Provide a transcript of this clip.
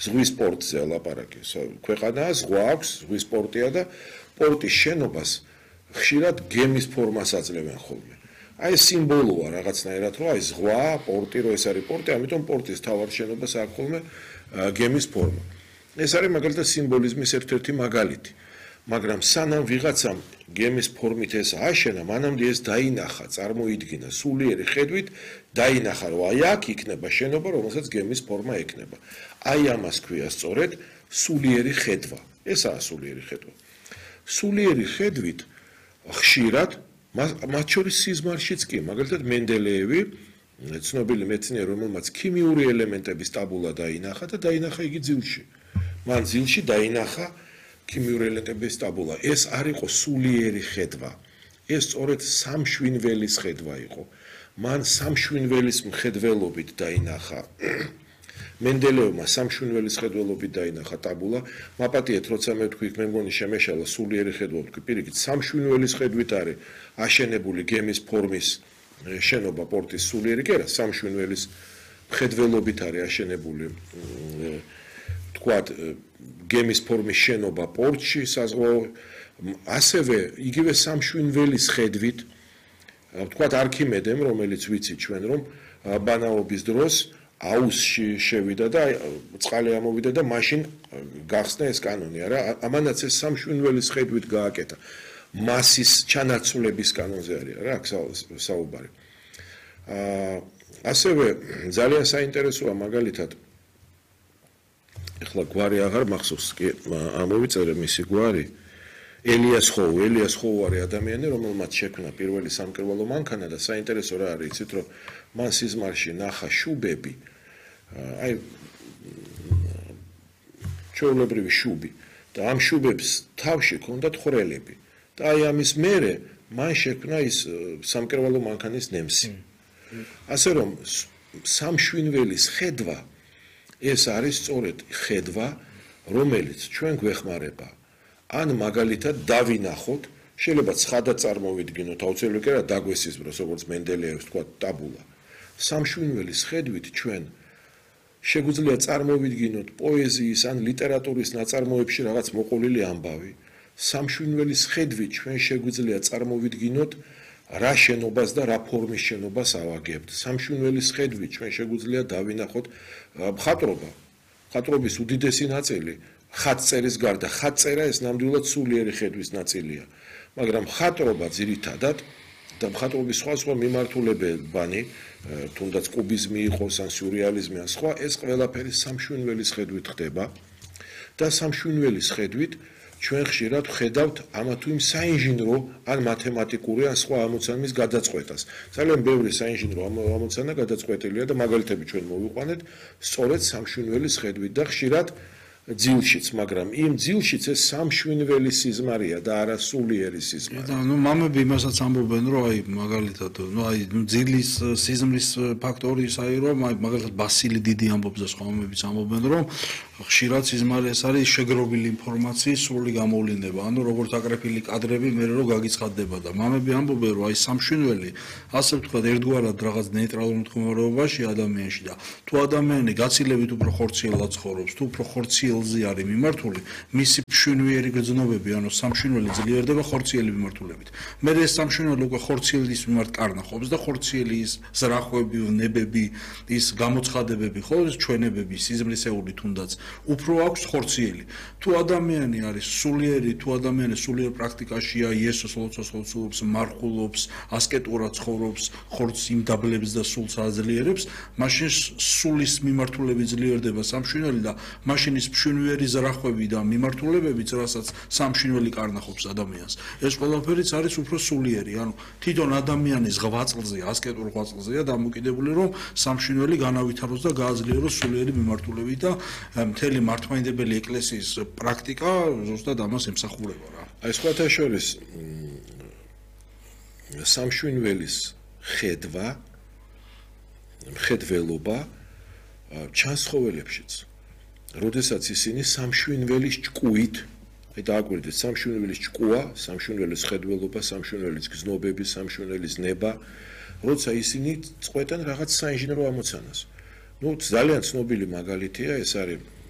ზღვის პორტზე ლაპარაკი. ქვეყანაა, ზღვა აქვს, ზღვის პორტია და პორტის შენობას ხშირად გემის ფორმას აძლევენ ხოლმე. აი სიმბოლოა რაღაცნაირად, რომ აი ზღვა, პორტი, რომ ეს არის პორტი, ამიტომ პორტის თავარ შენობას აქვს ხოლმე გემის ფორმა. ეს არის მაგალითად სიმბოლიზმის ერთ-ერთი მაგალითი. მაგრამ სანამ ვიღაცამ გემის ფორმით ეს ააშენა, მანამდე ეს დაინახა, წარმოიდგინა სულიერი ხედვით, დაინახა, რომ აი აქ იქნება შენობა, რომელსაც გემის ფორმა ექნება. აი ამას ქვია სწორედ სულიერი ხედვა. ესაა სულიერი ხედვა. სულიერი ხედვით ხშირად მათ შორის სიზმარშიც კი, მაგალითად მენდელეევი, ცნობილი მეცნიერი, რომელმაც ქიმიური ელემენტების ტაბულა დაინახა და დაინახა იგი ძილში. მან ძილში დაინახა ქიმიური ელემენტების ტაბულა. ეს არ იყო სულიერი ხედვა. ეს სწორედ სამშვინველის ხედვა იყო. მან სამშვინველის მხედველობით დაინახა მენდელეევმა სამშვინველის ხედველობით დაინახა ტაბულა. მაპატიეთ, როცა მე ვთქვი, მე მგონი შემეშალა სულიერი ხედვა, ვთქვი, პირიქით, სამშვინველის ხედვით არის აშენებული გემის ფორმის შენობა პორტის სულიერი, კი არა, სამშვინველის მხედველობით არის აშენებული თქვათ გემის ფორმის შენობა პორტში საზღვაო, ასევე იგივე სამშვინველის ხედვით, თქვათ არქიმედემ, რომელიც ვიცით ჩვენ, რომ ბანაობის დროს აუსში შევიდა და წყალი ამოვიდა და მაშინ გახსნა ეს კანონი, არა? ამანაც ეს სამშვინველის ხედვით გააკეთა. მასის ჩანაცვლების კანონზე არის, რა, აქ საუბარი. ასევე ძალიან საინტერესოა მაგალითად ეხლა გვარი აღარ მახსოვს, კი ამოვიწერე მისი გვარი. ელიას ხოუ არის ადამიანი, რომელმაც შექმნა პირველი სამკერვალო მანქანა და საინტერესო რა არის, იცით, რომ მან სიზმარში ნახა შუბები, აი ჩვეულებრივი შუბი და ამ შუბებს თავში ჰქონდათ ხვრელები და აი ამის მერე მან შექმნა ის სამკერვალო მანქანის ნემსი. ასე რომ სამშვინველის ხედვა ეს არის სწორედ ხედვა, რომელიც ჩვენ გვეხმარება ან მაგალითად დავინახოთ, შეიძლება ცხადად წარმოვიდგინოთ, აუცილებლად კი არა დაგვესიზმროს, როგორც მენდელეევს თქვა ტაბულა. სამშვინველის ხედვით ჩვენ შეგვიძლია წარმოვიდგინოთ პოეზიის ან ლიტერატურის ნაწარმოებში რაღაც მოყოლილი ამბავი. სამშვინველის ხედვით ჩვენ შეგვიძლია წარმოვიდგინოთ რა შენობას და რა ფორმის შენობას ავაგებთ. სამშვინველის ხედვით ჩვენ შეგვიძლია დავინახოთ მხატვრობა. მხატვრობის უდიდესი ნაწილი ხატწერის გარდა, ხატწერა ეს ნამდვილად სულიერი ხედვის ნაწილია. მაგრამ მხატვრობა ძირითადად და მხატვრობის სხვა მიმართულებანი, თუნდაც კუბიზმი იყოს, ან სიურეალიზმი, ან სხვა, ეს ყველაფერი სამშვინველის ხედვით ხდება და სამშვინველის ხედვით ჩვენ ხშირად ვხედავთ ამა თუ იმ საინჟინრო ან მათემატიკური ან სხვა ამოცანების გადაწყვეტას. ძალიან ბევრი საინჟინრო ამოცანა გადაწყვეტილია და მაგალითები ჩვენ მოვიყვანეთ სწორედ სამშვინველის ხედვით და ხშირად ძილშიც, მაგრამ იმ ძილშიც ეს სამშვინველი სიზმარია და არა სულიერი სიზმარი. და მამები იმასაც ამბობენ, რომ აი მაგალითად, ძილის სიზმრის ფაქტორი ის არის, რომ აი მაგალითად ბასილი დიდი ამბობს და სხვა მამებიც ამბობენ, რომ ხშირად სიზმარი ეს არის შეგროვილი ინფორმაციის სრული გამოვლინება, ანუ როგორც აკრეფილი კადრები მე რომ გაგიცხადდება და მამები ამბობენ, რომ აი სამშვინველი, ასე ვთქვათ, ერთგვარად რაღაც ნეიტრალურ მდგომარეობაში ადამიანში და თუ ადამიანი გაცილებით უფრო ხორციელად ცხოვრობს, თუ უფრო ხორციელზე არის მიმართული, მისი მშვინვიერი გრძნობები, ანუ სამშვინველი ძლიერდება ხორციელი მიმართულებით. მე ეს სამშვინველი უკვე ხორციელის მიმართ კარნახობს და ხორციელი ის ზრახვები, ნებები, ის გამოცხადებები, ხო, ეს ჩვენებები, სიზმრისეული თუნდაც უფრო აქვს ხორციელი. თუ ადამიანი არის სულიერი, თუ ადამიანი სულიერ პრაქტიკაშია, იესოს ლოცვას ლოცულობს, მარხულობს, ასკეტურად ცხოვრობს, ხორცს იმდაბლებს და სულს აძლიერებს, მაშინ სულის მიმართულებით ძლიერდება სამშვინველი და მაშინ ის მშვინვიერი ზრახვები და მიმართულებებიც, რასაც სამშვინველი კარნახობს ადამიანს. ეს ყველაფერიც არის უფრო სულიერი, ანუ თვითონ ადამიანის ღვაწლზე, ასკეტურ ღვაწლზეა დამოკიდებული, რომ სამშვინველი განავითაროს და გააძლიეროს სულიერი მიმართულებით და მთელი მართლმადიდებელი ეკლესიის პრაქტიკა ზუსტად ამას ემსახურება რა. აი სხვათა შორის სამშვინველის ხედვა, მხედველობა ჩანს ცხოველებშიც. როდესაც ისინი სამშვინველის ჭკუით, აი დააკვირდეთ, სამშვინველის ჭკუა, სამშვინველის ხედველობა, სამშვინველის გზნობები, სამშვინველის ნება, როცა ისინი წყვეტენ რაღაც საინჟინრო ამოცანას. ძალიან ცნობილი მაგალითია, ეს არის